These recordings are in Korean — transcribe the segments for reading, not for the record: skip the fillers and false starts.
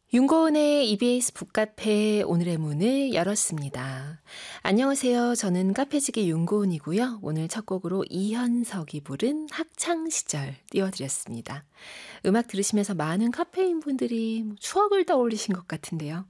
윤고은의 EBS 북카페 오늘의 문을 열었습니다. 안녕하세요. 저는 카페지기 윤고은이고요. 오늘 첫 곡으로 이현석이 부른 학창시절 띄워드렸습니다. 음악 들으시면서 많은 카페인 분들이 추억을 떠올리신 것 같은데요.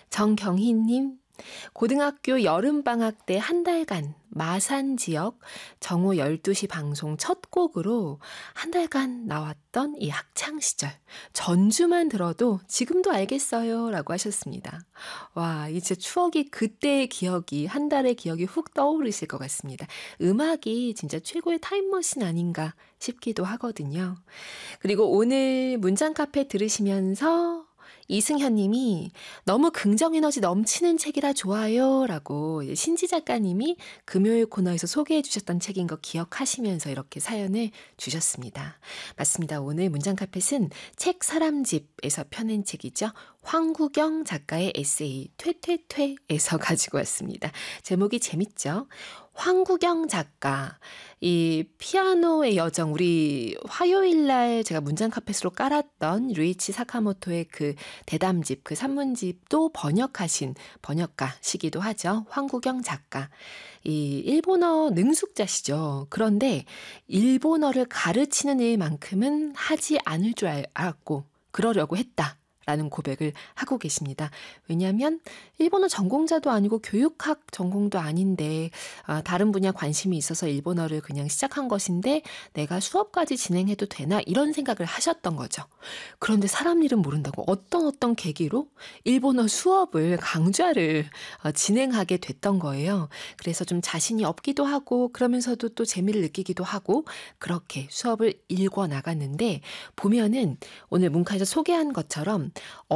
정경희님, 고등학교 여름방학 때 한 달간 마산 지역 정오 12시 방송 첫 곡으로 한 달간 나왔던 이 학창시절. 전주만 들어도 지금도 알겠어요 라고 하셨습니다. 와, 이제 추억이 그때의 기억이 한 달의 기억이 훅 떠오르실 것 같습니다. 음악이 진짜 최고의 타임머신 아닌가 싶기도 하거든요. 그리고 오늘 문장카페 들으시면서 이승현 님이 너무 긍정에너지 넘치는 책이라 좋아요 라고 신지 작가님이 금요일 코너에서 소개해 주셨던 책인 거 기억하시면서 이렇게 사연을 주셨습니다. 맞습니다. 오늘 문장카펫은 책 사람집에서 펴낸 책이죠. 황구경 작가의 에세이 퇴퇴퇴에서 가지고 왔습니다. 제목이 재밌죠? 황구경 작가, 이 피아노의 여정, 우리 화요일날 제가 문장카펫으로 깔았던 류이치 사카모토의 그 대담집, 그 산문집도 번역하신 번역가시기도 하죠. 황구경 작가. 이 일본어 능숙자시죠. 그런데 일본어를 가르치는 일만큼은 하지 않을 줄 알았고 그러려고 했다. 라는 고백을 하고 계십니다. 왜냐하면 일본어 전공자도 아니고 교육학 전공도 아닌데 다른 분야 관심이 있어서 일본어를 그냥 시작한 것인데 내가 수업까지 진행해도 되나 이런 생각을 하셨던 거죠. 그런데 사람 일은 모른다고 어떤 계기로 일본어 수업을 강좌를 진행하게 됐던 거예요. 그래서 좀 자신이 없기도 하고 그러면서도 또 재미를 느끼기도 하고 그렇게 수업을 읽어 나갔는데 보면은 오늘 문카에서 소개한 것처럼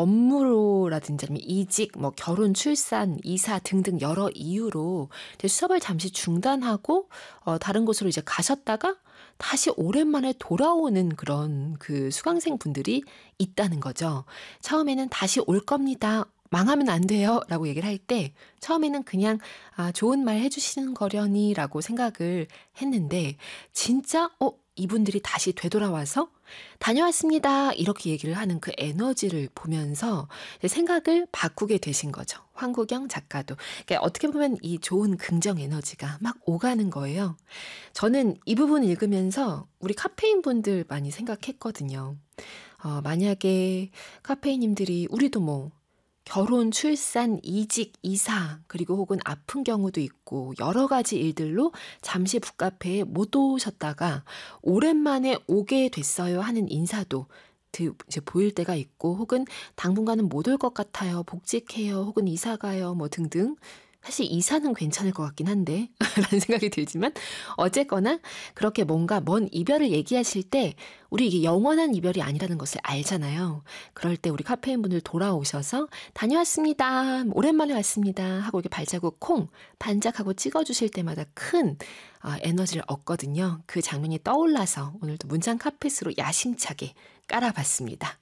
업무로라든지 아니면 이직, 결혼, 출산, 이사 등등 여러 이유로 수업을 잠시 중단하고 다른 곳으로 이제 가셨다가 다시 오랜만에 돌아오는 그런 그 수강생 분들이 있다는 거죠. 처음에는 다시 올 겁니다. 망하면 안 돼요 라고 얘기를 할 때 처음에는 그냥 좋은 말 해주시는 거려니 라고 생각을 했는데 진짜 이분들이 다시 되돌아와서 다녀왔습니다 이렇게 얘기를 하는 그 에너지를 보면서 생각을 바꾸게 되신 거죠. 황구경 작가도. 그러니까 어떻게 보면 이 좋은 긍정 에너지가 막 오가는 거예요. 저는 이 부분 읽으면서 우리 카페인 분들 많이 생각했거든요. 만약에 카페인님들이 우리도 결혼, 출산, 이직, 이사, 그리고 혹은 아픈 경우도 있고 여러 가지 일들로 잠시 북카페에 못 오셨다가 오랜만에 오게 됐어요 하는 인사도 이제 보일 때가 있고 혹은 당분간은 못 올 것 같아요. 복직해요. 혹은 이사 가요. 등등. 사실 이사는 괜찮을 것 같긴 한데 라는 생각이 들지만 어쨌거나 그렇게 뭔가 먼 이별을 얘기하실 때 우리 이게 영원한 이별이 아니라는 것을 알잖아요. 그럴 때 우리 카페인 분들 돌아오셔서 다녀왔습니다. 오랜만에 왔습니다. 하고 이렇게 발자국 콩 반짝하고 찍어주실 때마다 큰 에너지를 얻거든요. 그 장면이 떠올라서 오늘도 문장 카펫으로 야심차게 깔아봤습니다.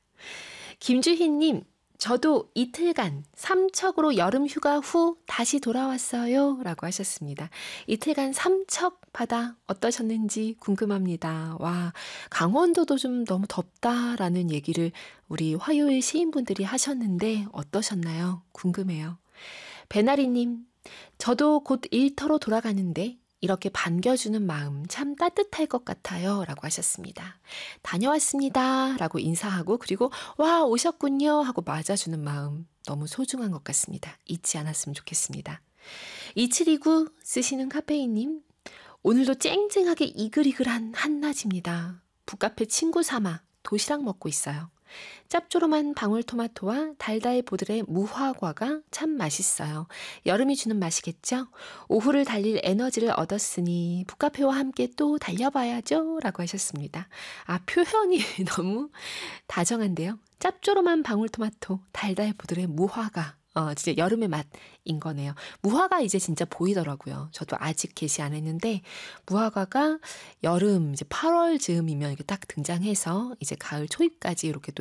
김주희님. 저도 이틀간 삼척으로 여름 휴가 후 다시 돌아왔어요 라고 하셨습니다. 이틀간 삼척 바다 어떠셨는지 궁금합니다. 와, 강원도도 좀 너무 덥다라는 얘기를 우리 화요일 시인분들이 하셨는데 어떠셨나요? 궁금해요. 배나리님, 저도 곧 일터로 돌아가는데 이렇게 반겨주는 마음 참 따뜻할 것 같아요 라고 하셨습니다. 다녀왔습니다 라고 인사하고 그리고 와 오셨군요 하고 맞아주는 마음 너무 소중한 것 같습니다. 잊지 않았으면 좋겠습니다. 2729 쓰시는 카페인님 오늘도 쨍쨍하게 이글이글한 한낮입니다. 북카페 친구 삼아 도시락 먹고 있어요. 짭조름한 방울토마토와 달달 보들의 무화과가 참 맛있어요. 여름이 주는 맛이겠죠? 오후를 달릴 에너지를 얻었으니 북카페와 함께 또 달려봐야죠 라고 하셨습니다. 표현이 너무 다정한데요. 짭조름한 방울토마토, 달달 보들의 무화과. 진짜 여름의 맛인 거네요. 무화과 이제 진짜 보이더라고요. 저도 아직 게시 안 했는데 무화과가 여름 이제 8월 즈음이면 이렇게 딱 등장해서 이제 가을 초입까지 이렇게 또